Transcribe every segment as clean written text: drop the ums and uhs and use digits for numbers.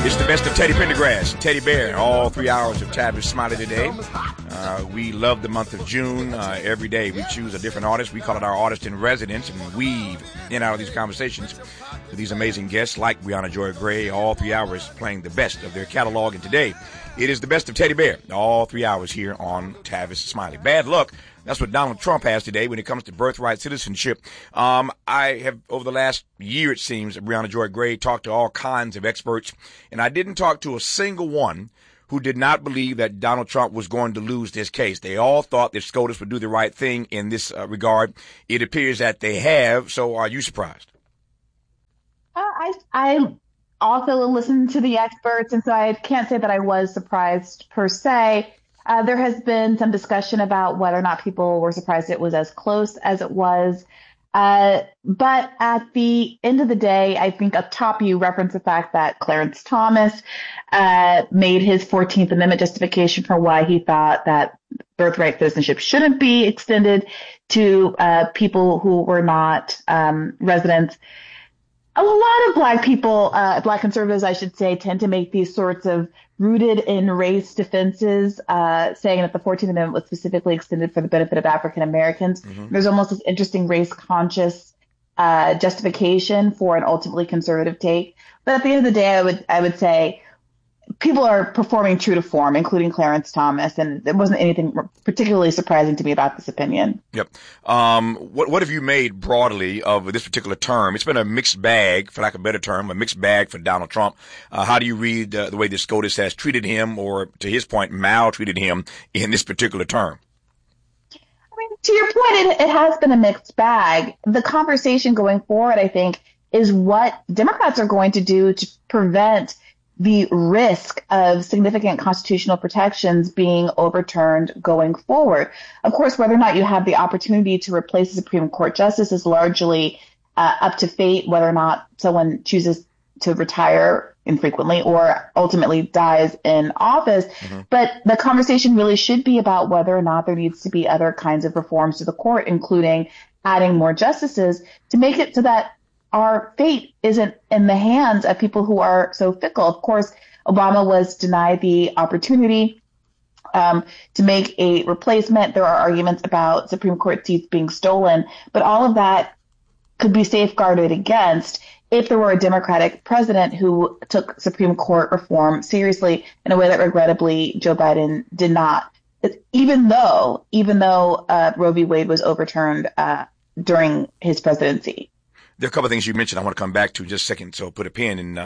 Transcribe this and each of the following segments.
It's the best of Teddy Pendergrass, Teddy Bear, all 3 hours of Tavis Smiley today. We love the month of June. Every day we choose a different artist. We call it our artist in residence and weave in and out of these conversations with these amazing guests like Brianna Joy Gray, all 3 hours playing the best of their catalog. And today it is the best of Teddy Bear, all 3 hours here on Tavis Smiley. Bad luck. That's what Donald Trump has today when it comes to birthright citizenship. I have, over the last year, it seems, Brianna Joy Gray talked to all kinds of experts, and I didn't talk to a single one who did not believe that Donald Trump was going to lose this case. They all thought that SCOTUS would do the right thing in this regard. It appears that they have. So are you surprised? I also listened to the experts, and so I can't say that I was surprised per se. There has been some discussion about whether or not people were surprised it was as close as it was. But at the end of the day, I think up top you referenced the fact that Clarence Thomas made his 14th Amendment justification for why he thought that birthright citizenship shouldn't be extended to people who were not residents. A lot of Black people, Black conservatives, I should say, tend to make these sorts of rooted in race defenses, saying that the 14th Amendment was specifically extended for the benefit of African Americans. Mm-hmm. There's almost this interesting race conscious justification for an ultimately conservative take. But at the end of the day, I would say people are performing true to form, including Clarence Thomas, and there wasn't anything particularly surprising to me about this opinion. Yep. What have you made broadly of this particular term? It's been a mixed bag, for lack of a better term, a mixed bag for Donald Trump. How do you read the way the SCOTUS has treated him, or to his point, maltreated him in this particular term? I mean, to your point, it has been a mixed bag. The conversation going forward, I think, is what Democrats are going to do to prevent the risk of significant constitutional protections being overturned going forward. Of course, whether or not you have the opportunity to replace a Supreme Court justice is largely up to fate, whether or not someone chooses to retire infrequently or ultimately dies in office. Mm-hmm. But the conversation really should be about whether or not there needs to be other kinds of reforms to the court, including adding more justices to make it so that our fate isn't in the hands of people who are so fickle. Of course, Obama was denied the opportunity to make a replacement. There are arguments about Supreme Court seats being stolen, but all of that could be safeguarded against if there were a Democratic president who took Supreme Court reform seriously in a way that regrettably Joe Biden did not. Even though Roe v. Wade was overturned during his presidency. There are a couple of things you mentioned I want to come back to in just a second, so put a pin in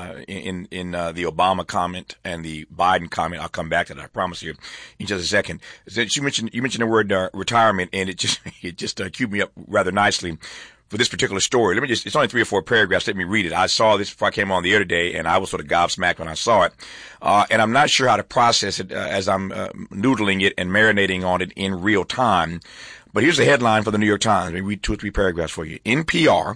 the Obama comment and the Biden comment. I'll come back to that, I promise you, in just a second. Since you mentioned the word retirement, and it just queued me up rather nicely for this particular story. It's only 3 or 4 paragraphs. Let me read it. I saw this before I came on the air today, and I was sort of gobsmacked when I saw it. And I'm not sure how to process it as I'm noodling it and marinating on it in real time. But here's the headline for the New York Times. Let me read 2 or 3 paragraphs for you. NPR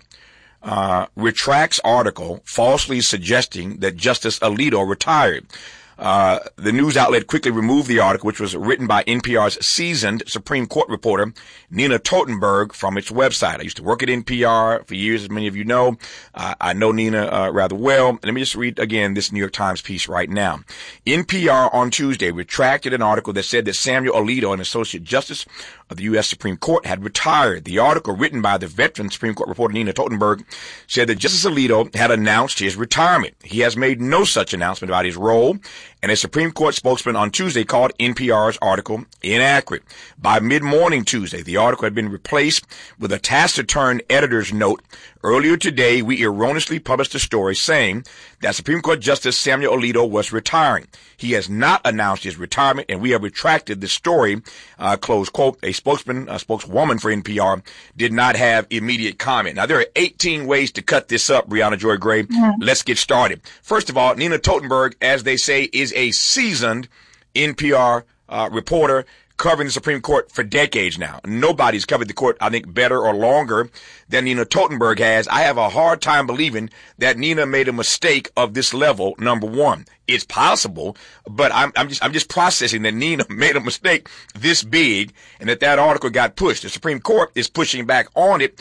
retracts article falsely suggesting that Justice Alito retired. The news outlet quickly removed the article, which was written by NPR's seasoned Supreme Court reporter, Nina Totenberg, from its website. I used to work at NPR for years, as many of you know. I know Nina rather well. Let me just read again this New York Times piece right now. NPR on Tuesday retracted an article that said that Samuel Alito, an associate justice of the U.S. Supreme Court, had retired. The article, written by the veteran Supreme Court reporter Nina Totenberg, said that Justice Alito had announced his retirement. He has made no such announcement about his role, and a Supreme Court spokesman on Tuesday called NPR's article inaccurate. By mid-morning Tuesday, the article had been replaced with a taciturn editor's note. Earlier today, we erroneously published a story saying that Supreme Court Justice Samuel Alito was retiring. He has not announced his retirement, and we have retracted the story, close quote. A spokeswoman for NPR did not have immediate comment. Now, there are 18 ways to cut this up, Brianna Joy Gray. Mm-hmm. Let's get started. First of all, Nina Totenberg, as they say, is a seasoned NPR reporter covering the Supreme Court for decades now. Nobody's covered the court, I think, better or longer than Nina Totenberg has. I have a hard time believing that Nina made a mistake of this level, number one. It's possible, but I'm just processing that Nina made a mistake this big and that article got pushed. The Supreme Court is pushing back on it.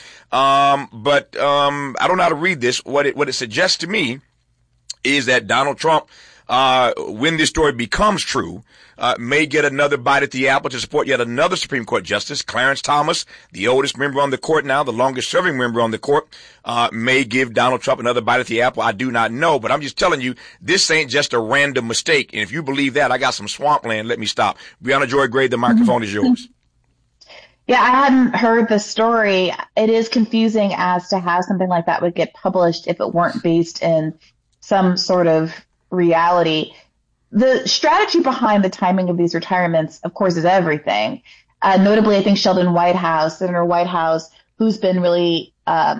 But I don't know how to read this. What it suggests to me is that Donald Trump when this story becomes true, may get another bite at the apple to support yet another Supreme Court justice. Clarence Thomas, the oldest member on the court now, the longest serving member on the court, may give Donald Trump another bite at the apple. I do not know, but I'm just telling you, this ain't just a random mistake. And if you believe that, I got some swampland. Let me stop. Brianna Joy Gray, the microphone is yours. Yeah, I hadn't heard the story. It is confusing as to how something like that would get published if it weren't based in some sort of reality. The strategy behind the timing of these retirements, of course, is everything. Notably, I think Sheldon Whitehouse, Senator Whitehouse, who's been really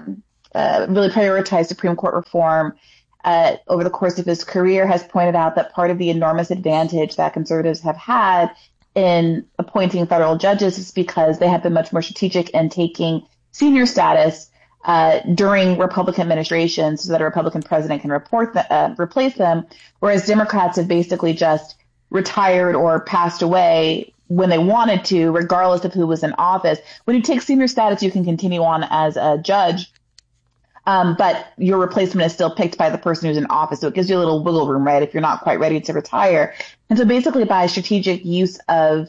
prioritized Supreme Court reform over the course of his career, has pointed out that part of the enormous advantage that conservatives have had in appointing federal judges is because they have been much more strategic in taking senior status during Republican administrations so that a Republican president can replace them, whereas Democrats have basically just retired or passed away when they wanted to, regardless of who was in office. When you take senior status, you can continue on as a judge, but your replacement is still picked by the person who's in office. So it gives you a little wiggle room, right, if you're not quite ready to retire. And so basically by strategic use of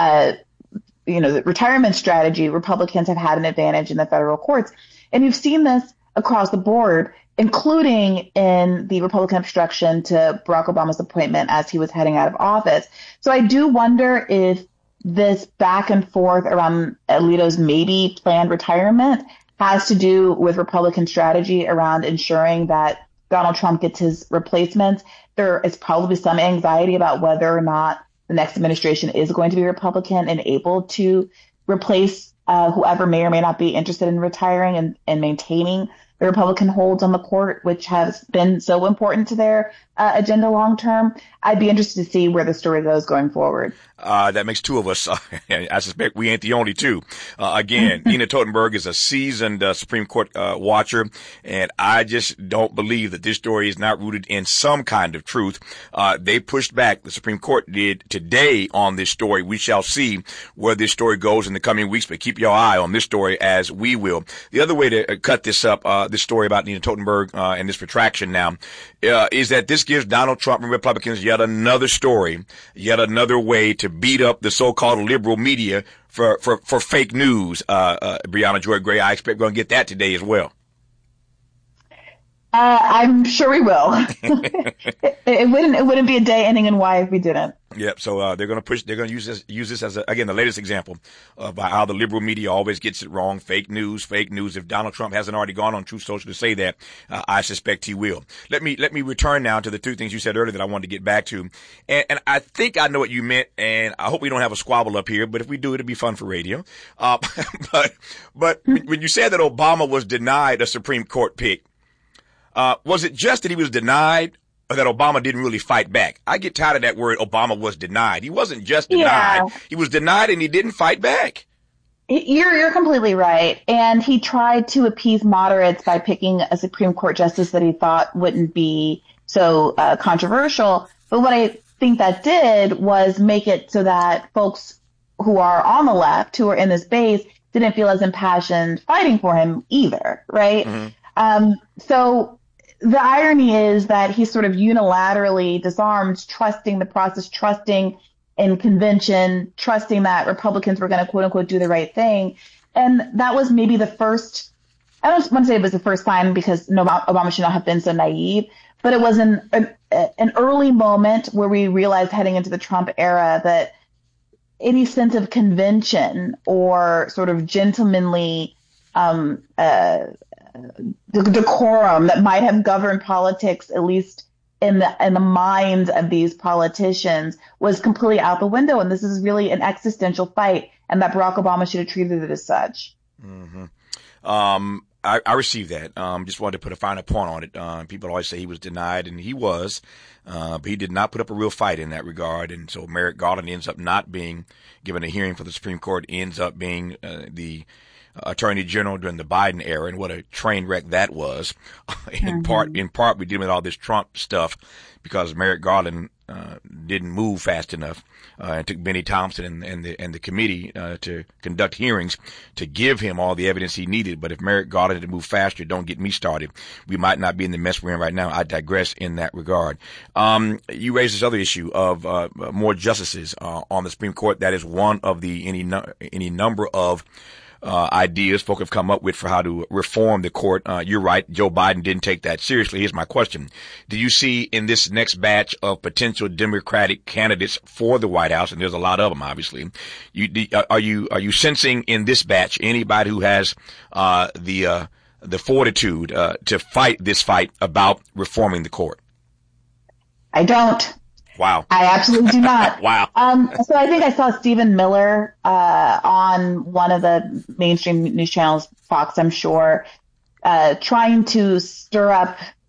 the retirement strategy, Republicans have had an advantage in the federal courts. And you've seen this across the board, including in the Republican obstruction to Barack Obama's appointment as he was heading out of office. So I do wonder if this back and forth around Alito's maybe planned retirement has to do with Republican strategy around ensuring that Donald Trump gets his replacements. There is probably some anxiety about whether or not the next administration is going to be Republican and able to replace whoever may or may not be interested in retiring and maintaining the Republican holds on the court, which has been so important to their agenda long term. I'd be interested to see where the story goes going forward. That makes two of us. I suspect we ain't the only two. Again, Nina Totenberg is a seasoned Supreme Court watcher, and I just don't believe that this story is not rooted in some kind of truth. They pushed back. The Supreme Court did today on this story. We shall see where this story goes in the coming weeks, but keep your eye on this story as we will. The other way to cut this up, this story about Nina Totenberg and this retraction now, is that this gives Donald Trump and Republicans yet another story, yet another way to beat up the so-called liberal media for fake news. Brianna Joy Gray, I expect we're going to get that today as well. I'm sure we will. It wouldn't be a day ending in Y if we didn't. Yep. So they're going to use this as again the latest example of how the liberal media always gets it wrong. Fake news. If Donald Trump hasn't already gone on Truth Social to say that, I suspect he will. Let me return now to the two things you said earlier that I wanted to get back to, and I think I know what you meant, and I hope we don't have a squabble up here. But if we do, it'll be fun for radio. But when you said that Obama was denied a Supreme Court pick, was it just that he was denied, or that Obama didn't really fight back? I get tired of that word, Obama was denied. He wasn't just denied. Yeah. He was denied and he didn't fight back. You're completely right. And he tried to appease moderates by picking a Supreme Court justice that he thought wouldn't be so controversial. But what I think that did was make it so that folks who are on the left, who are in this base, didn't feel as impassioned fighting for him either, right? Mm-hmm. So the irony is that he sort of unilaterally disarmed, trusting the process, trusting in convention, trusting that Republicans were going to, quote unquote, do the right thing. And that was maybe the first, I don't want to say it was the first time because Obama should not have been so naive, but it was an early moment where we realized heading into the Trump era that any sense of convention or sort of gentlemanly decorum that might have governed politics, at least in the minds of these politicians, was completely out the window. And this is really an existential fight, and that Barack Obama should have treated it as such. Mm-hmm. I received that. Just wanted to put a finer point on it. People always say he was denied, and he was, but he did not put up a real fight in that regard. And so Merrick Garland ends up not being given a hearing for the Supreme Court, ends up being the attorney general during the Biden era, and what a train wreck that was. In part, we're dealing with all this Trump stuff because Merrick Garland didn't move fast enough. It took Benny Thompson and the committee to conduct hearings to give him all the evidence he needed. But if Merrick Garland had moved faster, don't get me started, we might not be in the mess we're in right now. I digress in that regard. You raised this other issue of more justices on the Supreme Court. That is one of the any number of ideas folk have come up with for how to reform the court. You're right. Joe Biden didn't take that seriously. Here's my question. Do you see in this next batch of potential Democratic candidates for the White House, and there's a lot of them, obviously, are you sensing in this batch anybody who has the fortitude to fight this fight about reforming the court? I don't. Wow. I absolutely do not. Wow. So I think I saw Stephen Miller on one of the mainstream news channels, Fox, I'm sure, trying to stir up